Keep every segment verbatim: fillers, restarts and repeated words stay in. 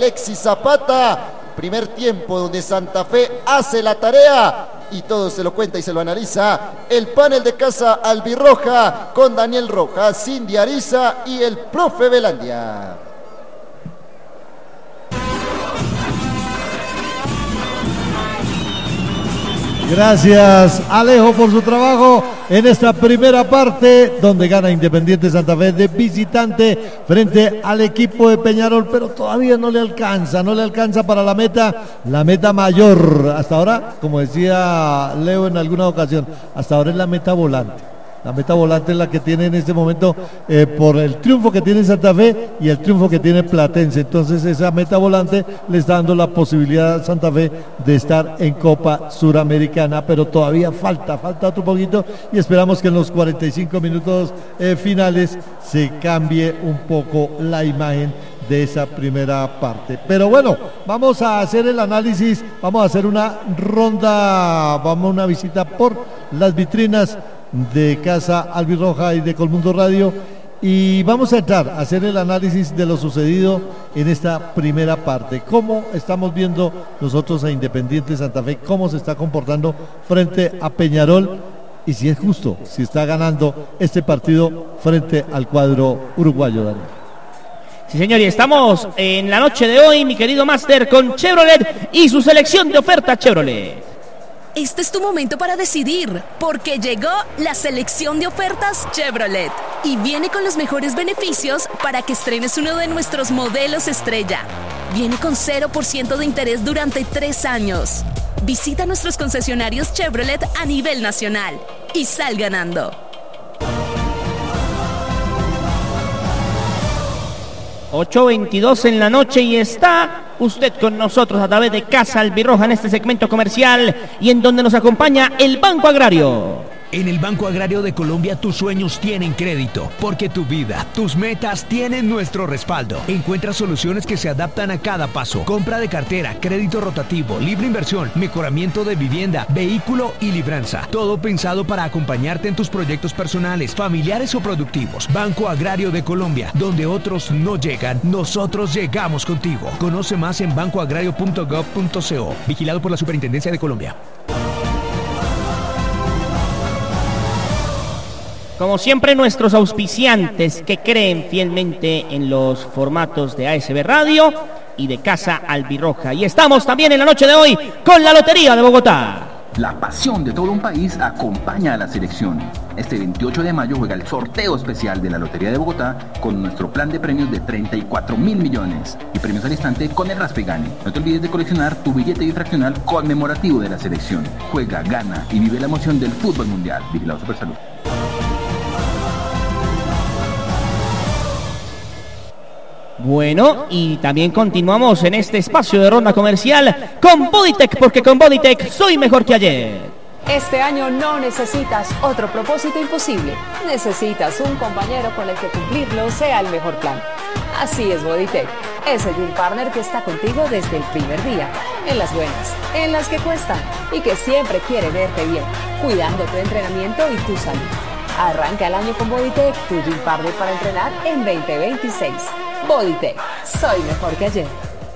Alexis Zapata. Primer tiempo donde Santa Fe hace la tarea y todo se lo cuenta y se lo analiza el panel de Casa Albirroja con Daniel Rojas, Cindy Ariza y el profe Velandia. Gracias, Alejo, por su trabajo en esta primera parte, donde gana Independiente Santa Fe de visitante frente al equipo de Peñarol, pero todavía no le alcanza, no le alcanza para la meta, la meta mayor. Hasta ahora, como decía Leo en alguna ocasión, hasta ahora es la meta volante. La meta volante es la que tiene en este momento eh, por el triunfo que tiene Santa Fe y el triunfo que tiene Platense. Entonces esa meta volante le está dando la posibilidad a Santa Fe de estar en Copa Suramericana, pero todavía falta, falta otro poquito y esperamos que en los cuarenta y cinco minutos eh, finales se cambie un poco la imagen de esa primera parte. Pero bueno, vamos a hacer el análisis, vamos a hacer una ronda, vamos a una visita por las vitrinas de Casa Albirroja y de Colmundo Radio y vamos a entrar a hacer el análisis de lo sucedido en esta primera parte. Cómo estamos viendo nosotros a Independiente Santa Fe, cómo se está comportando frente a Peñarol y si es justo, si está ganando este partido frente al cuadro uruguayo, Daniel. Sí, señor, y estamos en la noche de hoy, mi querido Máster, con Chevrolet y su selección de ofertas Chevrolet. Este es tu momento para decidir, porque llegó la selección de ofertas Chevrolet y viene con los mejores beneficios para que estrenes uno de nuestros modelos estrella. Viene con cero por ciento de interés durante tres años. Visita nuestros concesionarios Chevrolet a nivel nacional y sal ganando. ocho veintidós en la noche y está usted con nosotros a través de Casa Albirroja en este segmento comercial y en donde nos acompaña el Banco Agrario. En el Banco Agrario de Colombia tus sueños tienen crédito, porque tu vida, tus metas tienen nuestro respaldo. Encuentra soluciones que se adaptan a cada paso. Compra de cartera, crédito rotativo, libre inversión, mejoramiento de vivienda, vehículo y libranza. Todo pensado para acompañarte en tus proyectos personales, familiares o productivos. Banco Agrario de Colombia, donde otros no llegan, nosotros llegamos contigo. Conoce más en banco agrario punto gov punto co. Vigilado por la Superintendencia de Colombia. Como siempre, nuestros auspiciantes que creen fielmente en los formatos de A S B Radio y de Casa Albirroja. Y estamos también en la noche de hoy con la Lotería de Bogotá. La pasión de todo un país acompaña a la selección. Este veintiocho de mayo juega el sorteo especial de la Lotería de Bogotá con nuestro plan de premios de treinta y cuatro mil millones y premios al instante con el Raspe Gane. No te olvides de coleccionar tu billete bifraccional conmemorativo de la selección. Juega, gana y vive la emoción del fútbol mundial. Vigilado Supersalud. Bueno, y también continuamos en este espacio de ronda comercial con Bodytech, porque con Bodytech soy mejor que ayer. Este año no necesitas otro propósito imposible. Necesitas un compañero con el que cumplirlo sea el mejor plan. Así es Bodytech, ese gym partner que está contigo desde el primer día, en las buenas, en las que cuestan y que siempre quiere verte bien, cuidando tu entrenamiento y tu salud. Arranca el año con Bodytech, tu gym partner para entrenar en veinte veintiséis. Bodytech, soy mejor que ayer.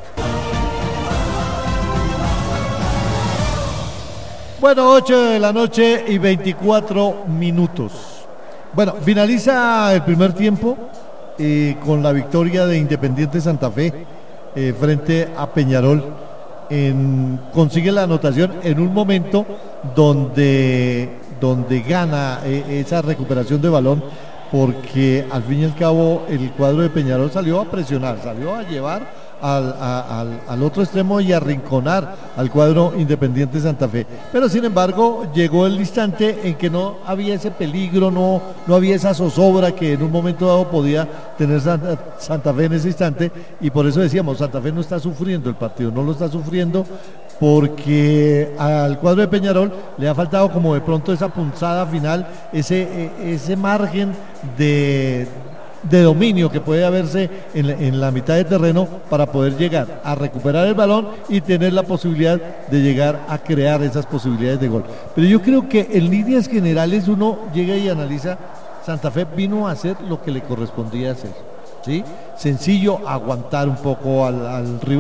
Bueno, ocho de la noche y veinticuatro minutos. Bueno, finaliza el primer tiempo eh, con la victoria de Independiente Santa Fe eh, frente a Peñarol. En, consigue la anotación en un momento donde, donde gana eh, esa recuperación de balón, porque al fin y al cabo el cuadro de Peñarol salió a presionar, salió a llevar al, a, al, al otro extremo y a arrinconar al cuadro Independiente Santa Fe, pero sin embargo llegó el instante en que no había ese peligro, no, no había esa zozobra que en un momento dado podía tener Santa, Santa Fe en ese instante, y por eso decíamos, Santa Fe no está sufriendo el partido, no lo está sufriendo porque al cuadro de Peñarol le ha faltado como de pronto esa punzada final, ese, ese margen de, de dominio que puede haberse en, en la mitad de terreno para poder llegar a recuperar el balón y tener la posibilidad de llegar a crear esas posibilidades de gol. Pero yo creo que en líneas generales uno llega y analiza, Santa Fe vino a hacer lo que le correspondía hacer, ¿sí? Sencillo, aguantar un poco al, al rival.